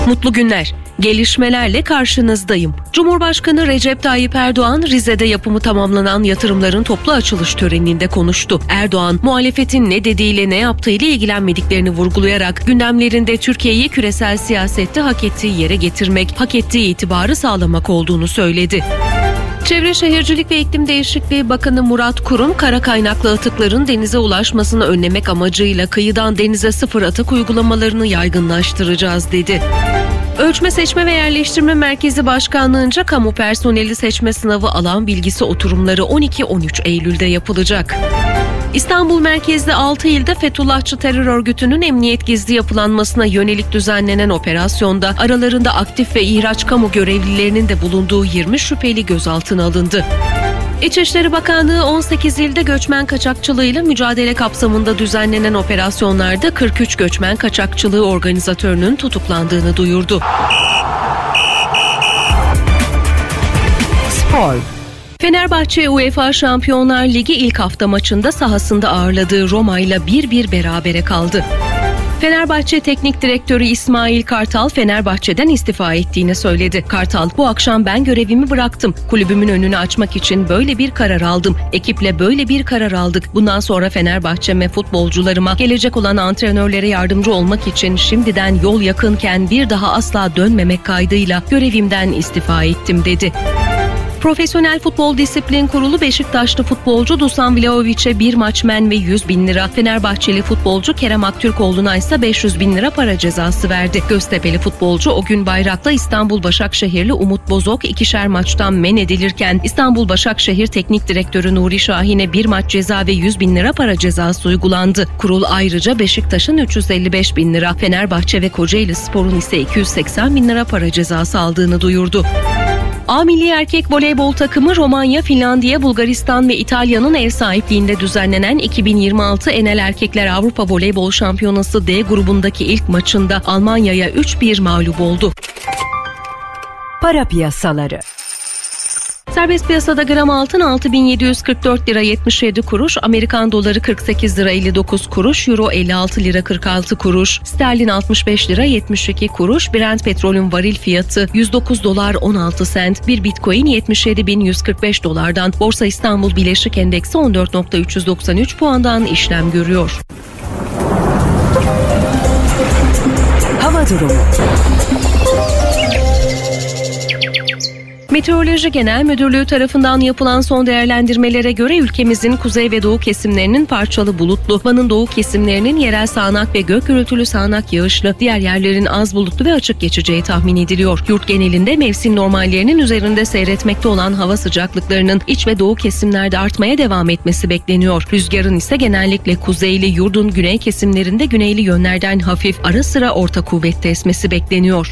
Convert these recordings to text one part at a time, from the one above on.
Mutlu günler. Gelişmelerle karşınızdayım. Cumhurbaşkanı Recep Tayyip Erdoğan, Rize'de yapımı tamamlanan yatırımların toplu açılış töreninde konuştu. Erdoğan, muhalefetin ne dediğiyle ne yaptığıyla ilgilenmediklerini vurgulayarak gündemlerinde Türkiye'yi küresel siyasette hak ettiği yere getirmek, hak ettiği itibarı sağlamak olduğunu söyledi. Çevre Şehircilik ve İklim Değişikliği Bakanı Murat Kurum, kara kaynaklı atıkların denize ulaşmasını önlemek amacıyla kıyıdan denize sıfır atık uygulamalarını yaygınlaştıracağız dedi. Ölçme, Seçme ve Yerleştirme Merkezi Başkanlığı'nca kamu personeli seçme sınavı alan bilgisi oturumları 12-13 Eylül'de yapılacak. İstanbul merkezli 6 ilde Fethullahçı terör örgütünün emniyet gizli yapılanmasına yönelik düzenlenen operasyonda aralarında aktif ve ihraç kamu görevlilerinin de bulunduğu 20 şüpheli gözaltına alındı. İçişleri Bakanlığı 18 ilde göçmen kaçakçılığıyla mücadele kapsamında düzenlenen operasyonlarda 43 göçmen kaçakçılığı organizatörünün tutuklandığını duyurdu. Spor. Fenerbahçe UEFA Şampiyonlar Ligi ilk hafta maçında sahasında ağırladığı Roma ile 1-1 berabere kaldı. Fenerbahçe Teknik Direktörü İsmail Kartal, Fenerbahçe'den istifa ettiğini söyledi. Kartal, "Bu akşam ben görevimi bıraktım. Kulübümün önünü açmak için böyle bir karar aldım. Ekiple böyle bir karar aldık. Bundan sonra Fenerbahçe'me, futbolcularıma, gelecek olan antrenörlere yardımcı olmak için şimdiden yol yakınken bir daha asla dönmemek kaydıyla görevimden istifa ettim," dedi. Profesyonel Futbol Disiplin Kurulu Beşiktaşlı futbolcu Dusan Vlahovic'e 1 maç men ve 100.000 lira, Fenerbahçeli futbolcu Kerem Aktürkoğlu'na ise 500.000 lira para cezası verdi. Göztepe'li futbolcu o gün Bayrak'ta İstanbul Başakşehirli Umut Bozok 2'şer maçtan men edilirken İstanbul Başakşehir Teknik Direktörü Nuri Şahin'e 1 maç ceza ve 100.000 lira para cezası uygulandı. Kurul ayrıca Beşiktaş'ın 355.000 lira, Fenerbahçe ve Kocaelispor'un ise 280.000 lira para cezası aldığını duyurdu. A Milli Erkek Voleybol takımı Romanya, Finlandiya, Bulgaristan ve İtalya'nın ev sahipliğinde düzenlenen 2026 Enel Erkekler Avrupa Voleybol Şampiyonası D grubundaki ilk maçında Almanya'ya 3-1 mağlup oldu. Para piyasaları. Serbest piyasada gram altın 6.744 lira 77 kuruş, Amerikan doları 48 lira 59 kuruş, euro 56 lira 46 kuruş, sterlin 65 lira 72 kuruş, Brent petrolün varil fiyatı 109 dolar 16 sent, bir bitcoin 77.145 dolardan, Borsa İstanbul Bileşik Endeksi 14.393 puandan işlem görüyor. Hava durumu. Meteoroloji Genel Müdürlüğü tarafından yapılan son değerlendirmelere göre ülkemizin kuzey ve doğu kesimlerinin parçalı bulutlu, Van'ın doğu kesimlerinin yerel sağanak ve gök gürültülü sağanak yağışlı, diğer yerlerin az bulutlu ve açık geçeceği tahmin ediliyor. Yurt genelinde mevsim normallerinin üzerinde seyretmekte olan hava sıcaklıklarının iç ve doğu kesimlerde artmaya devam etmesi bekleniyor. Rüzgarın ise genellikle kuzeyli, yurdun güney kesimlerinde güneyli yönlerden hafif, ara sıra orta kuvvette esmesi bekleniyor.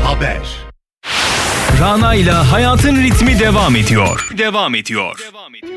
Rana ile hayatın ritmi devam ediyor.